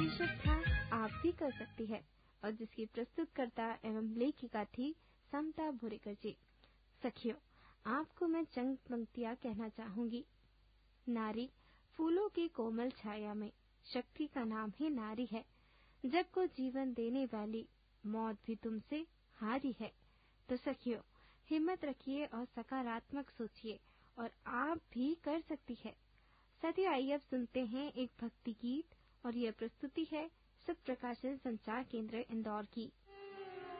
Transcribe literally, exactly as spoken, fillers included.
शीर्षक था आप भी कर सकती है और जिसकी प्रस्तुतकर्ता एवं लेखिका थी समता भोरेकर जी। सखियों, आपको मैं चंद पंक्तियां कहना चाहूंगी। नारी फूलों की कोमल छाया में, शक्ति का नाम ही नारी है। जग को जीवन देने वाली, मौत भी तुमसे हारी है। तो सखियों, हिम्मत रखिए और सकारात्मक सोचिए और आप भी कर सकती है। साथियों, आइए अब सुनते हैं एक भक्ति गीत और यह प्रस्तुति है सत्प्रकाशन संचार केंद्र इंदौर की।